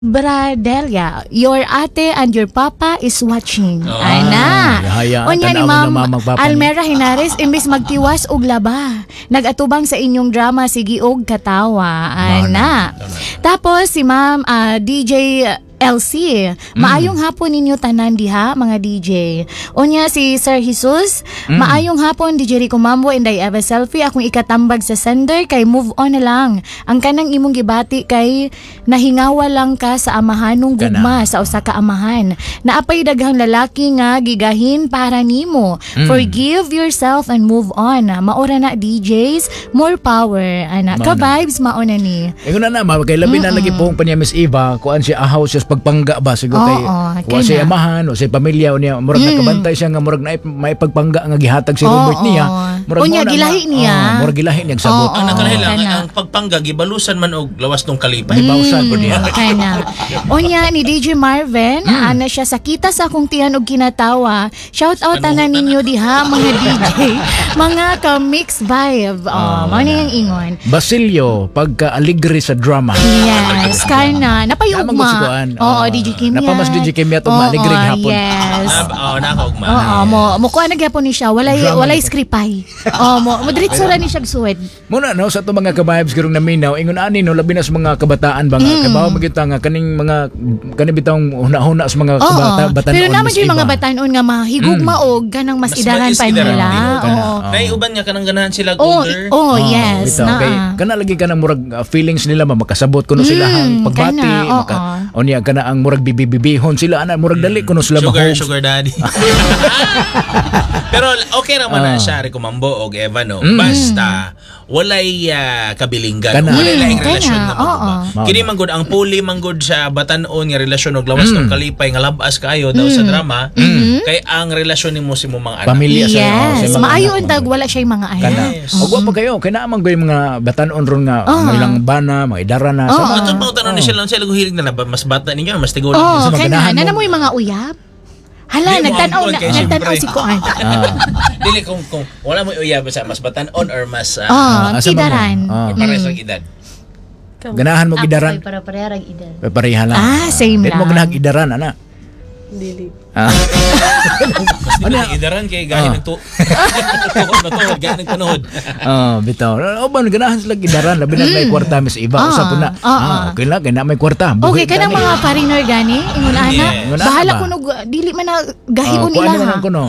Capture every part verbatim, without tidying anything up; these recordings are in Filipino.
Bradelia, your ate and your papa is watching. Oh. Ana. Hayaan, Unya ni tanawan Ma'am ng mamang papa ni. Almera Hinares, imbis magtiwas og laba. Nagatubang sa inyong drama, sige og katawa. Ana. Tapos si Ma'am ah, D J L C, maayong hapon ninyo tanan diha mga D J. Unya si Sir Jesus, maayong hapon D J Rico Mambo and I Eva Selfie. Akong ikatambag sa sender kay move on na lang. Ang kanang imong gibati kay nahingawa lang ka sa amahanong gugma sa usa ka amahan. Naapay daghang lalaki nga gigahin para nimo. Mm. Forgive yourself and move on. Maora na D Js, more power. Ana ka vibes mauna ni. Ingon na na, ma, kay labi na lagi pong pa niya Miss Eva, kuan siya ahaw siya pagpangga ba siguro kay wa siya amahan o siya pamilya o niya murag mm. nakabantay siya nga murag na may pagpangga nga gihatag si Robert oh, niya murag unya gilahi niya oh, murag gilahi niya sabot. Oh, ang nakalahi lang ang pagpangga gibalusan man og lawas tong kalipay. Gibawsan po niya. Kana. Unya ni D J Marvin, mm. ana siya sakita sa akong tiyan og kinatawa. Shout out tanan ninyo diha mga D J, mga ka mix vibe. Oh, mao ni ang ingon. Basilio pagka aligre sa drama. Yes, kana napayugma. Oo, D J Kimia. Napamas D J Kimia itong maligrig hapon. Yes. Oo, nakaugma. Oo, mo mo kuha na gyapon ni siya. Walay walay skripay. Oo, mo mo diretso ra ni siya suwed. Muna no sa to mga ka-vibes karong naminaw ingon ani no labi na sa mga kabataan ba nga kabaw magita nga kaning mga kani bitong huna-huna sa mga kabata batanon. Pero naman yung mga batanon nga mahigugma og ganang mas idaran pa nila. Oo. Nay uban nga kanang ganahan sila older. Oh, yes. Okay. Kana lagi kana murag feelings nila makasabot kuno sila hang pagbati maka onya kana ang murag bibibihon sila ana murag dali kuno sila sugar sugar daddy. Pero okay ra man na siya Rico Mambo og Eva no. Basta walay uh, kabilinggan kana. Walay laing relasyon nga magba. Kini man gud ang puli man gud sa batanon nga relasyon og lawas ng kalipay nga labas kaayo daw sa drama kay ang relasyon nimo si mo mga anak. Pamilya sa yes. Maayo untag wala siya mga anak. Og wa pa kayo kay naa man mga batanon ron nga may lang bana may idara na sa mga tungtong tanon ni sila sila hilig na mas bata ninyo mas tigo oh, sa mga ganahan mo yung mga uyab. Hala, nagtanaw na, nagtanaw si Kuan. Dili kung kung wala mo uyab sa mas batanon or mas uh, oh, kidaran. Uh, pares lang edad. Ganahan mo gidaran. Para parehang edad. Pareha lang. Ah, same lang. Dili mo ganahan idaran ana. Dili. Ah. Mas ano idaran kay gahin nagtu. Tuhod na tuhod, gahin nagtunood. Oh, bitaw. O ba ganahan sila idaran labi na may kwarta Miss Eva usa po na. Ah, okay lang kay na may kwarta. Okay kanang mga foreigner gani ingon ana. Bahala kuno dili man na gahion nila ha. Kuno.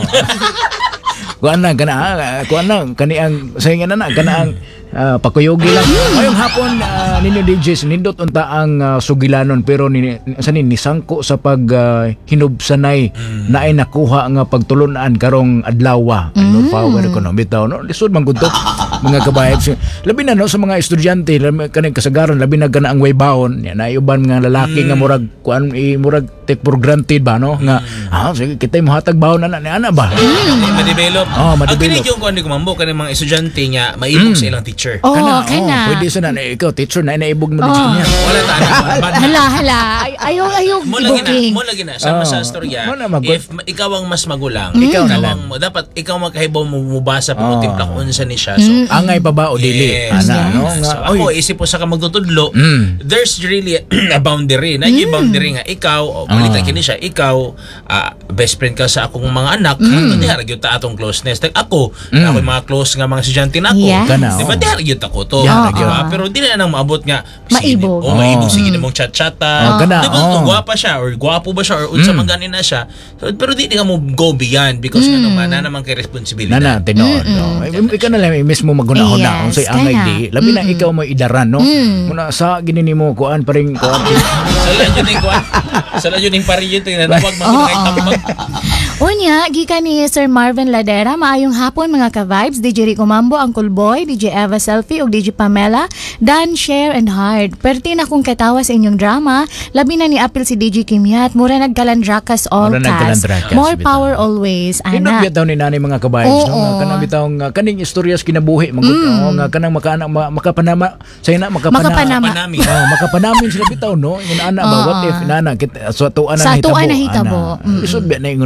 Kuan na kana kuan na kani ang sayngan na kana ang Uh, pakuyogi lang. Ngayong hapon uh, ninyo D Js nindot unta ang uh, sugilanon pero ni sanin ni sangko sa pag uh, hinubsanay mm. na ay nakuha nga pagtulunan karong adlaw. Mm. No power ko no bitaw no lisod man gud to mga kabayad. Labi na no sa mga estudyante kaning kasagaran labi na gana ang way baon na uban nga lalaki mm. nga murag kuan i murag take for granted ba no nga mm. ah sige kita mo hatag baon na ni ana ba. Mm. Ma-develop. Oh, ma-develop. Ang kinig yung kuan di ko mambo kaning mga estudyante nga maibog mm. sa ilang teacher. Oh, kana, kana. Oh, pwede sa na ikaw teacher na inaibog mo din oh. niya. Wala ta na. Hala hala. Ayaw ayaw booking. Mo lagi na sama oh. sa storya. If ikaw ang mas magulang, mm. ikaw ikaw na ang dapat ikaw magkahibaw mo mubasa pero oh. timpla kun sa ni siya. So mm. angay pa ba o dili? Yes, ana yes. no nga. So, ako isip po sa ka magtutudlo, mm. there's really a boundary. Na yung mm. boundary nga ikaw, balita oh. kini siya, ikaw uh, best friend ka sa akong mga anak. Mm. Ano gyud ta atong closeness. Like ako, mm. ako mga close nga mga estudyante nako. Yes. Di ba dahil gyud ako to. Yeah, diba? Uh, pero di na nang maabot nga maibog. O oh, maibog sige na mong chat-chata. Oh, gana, diba oh. gwapa siya or gwapo ba siya or unsa man ganin na siya. So, pero di ka mo go beyond because mm. ano man na naman kay responsibilidad. Nana tinuod no. Ikaw na lang mismo magunahon unsay angay di. Labi na ikaw mo idaran no. Muna sa ginini mo kuan paring kuan. Sala jud ning kuan. Sala jud ning pariyo tingnan wag man kay tapag. Unya, gikan ni Sir Marvin Ladera, maayong hapon mga ka-vibes, D J Rico Mambo, Uncle Boy, D J Eva Selfie, ug D J Pamela, Dan, Share, and Hard. Perti na kong katawa sa inyong drama, labi na ni Apil si D J Kimyat, mura nagkalandrakas all cast. More power always, ana. Hinag bitaw ni nanay mga ka-vibes, no? Nga kanang bitaw nga kaning istoryas kinabuhi, magud mm. oh, nga kanang makaanak makapanama, say na makapanama. Makapanami. Oh, makapanamin sila bitaw, no? Ingon ana ba, what if inana, so tuan na hitabo. Sa tuan na hitabo. Isod ba na ingon ana kay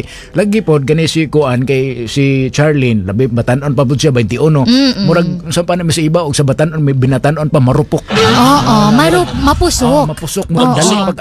kay lagi pod kani si Kuan kay si Charlene labi batan-on pa pud siya twenty-one. Murag sa pa sa iba og sa batan-on may binatan-on pa marupok. Oo, marup mapusok. Ah, mapusok murag Oo. dali pag